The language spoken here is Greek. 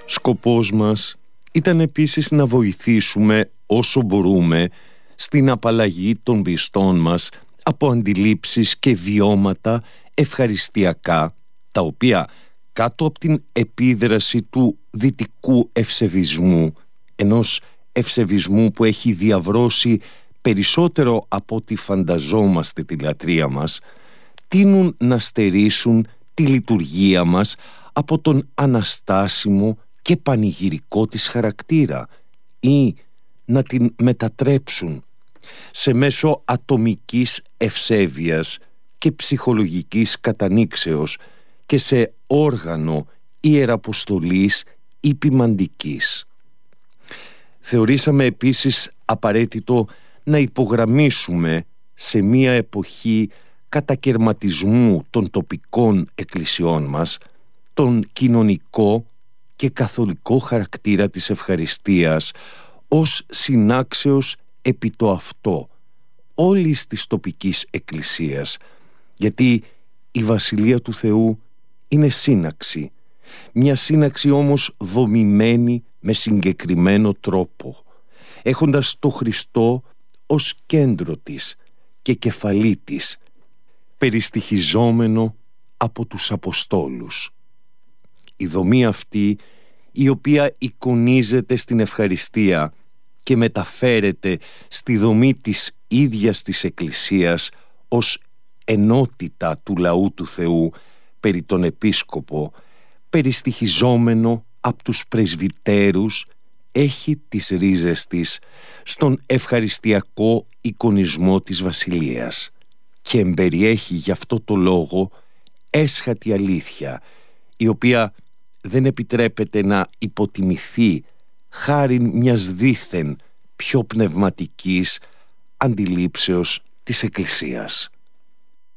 Σκοπός μας ήταν επίσης να βοηθήσουμε όσο μπορούμε στην απαλλαγή των πιστών μας από αντιλήψεις και βιώματα ευχαριστιακά, τα οποία κάτω από την επίδραση του δυτικού ευσεβισμού, ενός ευσεβισμού που έχει διαβρώσει περισσότερο από ό,τι φανταζόμαστε τη λατρεία μας, τείνουν να στερήσουν τη λειτουργία μας από τον αναστάσιμο και πανηγυρικό της χαρακτήρα ή να την μετατρέψουν σε μέσο ατομικής ευσέβειας και ψυχολογικής κατανήξεως και σε όργανο ιεραποστολής ή ποιμαντικής. Θεωρήσαμε επίσης απαραίτητο να υπογραμμίσουμε σε μία εποχή κατακερματισμού των τοπικών εκκλησιών μας τον κοινωνικό και καθολικό χαρακτήρα της ευχαριστίας ως συνάξεως επί το αυτό όλης της τοπικής εκκλησίας, γιατί η Βασιλεία του Θεού είναι σύναξη, μια σύναξη όμως δομημένη με συγκεκριμένο τρόπο, έχοντας το Χριστό ως κέντρο της και κεφαλή της, περιστοιχιζόμενο από τους Αποστόλους. Η δομή αυτή, η οποία εικονίζεται στην ευχαριστία και μεταφέρεται στη δομή της ίδιας της Εκκλησίας ως ενότητα του λαού του Θεού περί τον Επίσκοπο, περιστοιχιζόμενο από τους πρεσβυτέρους, έχει τις ρίζες της στον ευχαριστιακό εικονισμό της Βασιλείας και εμπεριέχει γι' αυτό το λόγο έσχατη αλήθεια, η οποία δεν επιτρέπεται να υποτιμηθεί χάριν μιας δήθεν πιο πνευματικής αντιλήψεως της Εκκλησίας.